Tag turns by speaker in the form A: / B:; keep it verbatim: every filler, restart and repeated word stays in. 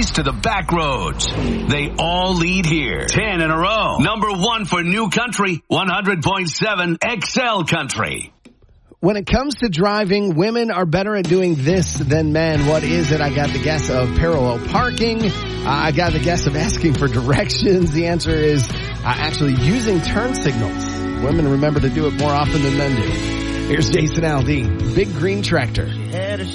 A: cities to the back roads. They all lead here. Ten in a row. Number one for New Country, one hundred point seven X L Country.
B: When it comes to driving, women are better at doing this than men. What is it? I got the guess of parallel parking. Uh, I got the guess of asking for directions. The answer is uh, actually using turn signals. Women remember to do it more often than men do. Here's Jason Aldean, Big Green Tractor.